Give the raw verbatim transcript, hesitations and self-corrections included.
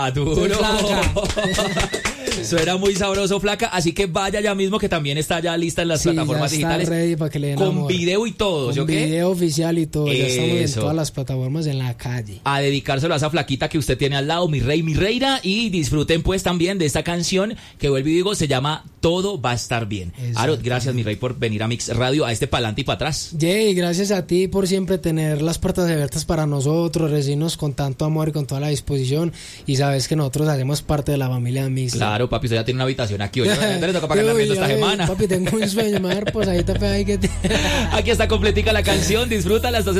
Ah, duro. Suena muy sabroso, flaca, así que vaya ya mismo, que también está ya lista en las Sí, plataformas ya está digitales. ready para que le den con amor. video y todo, ¿sí o Con qué? video oficial y todo, ya estamos en Eso. todas las plataformas en la calle. A dedicárselo a esa flaquita que usted tiene al lado, mi rey, mi reina, y disfruten pues también de esta canción que vuelvo y digo, se llama Todo va a estar bien. Aro, gracias mi rey por venir a Mix Radio, a este pa'lante y para atrás. Jay, gracias a ti por siempre tener las puertas abiertas para nosotros, recibirnos con tanto amor y con toda la disposición, y sabes que nosotros hacemos parte de la familia Mix. Claro, papi, usted ya tiene una habitación aquí, oye, ya le toca pagar la esta semana. Papi, tengo un sueño, me voy a dar posadita, pues ahí que te... Aquí está completica la canción, disfrútala, estás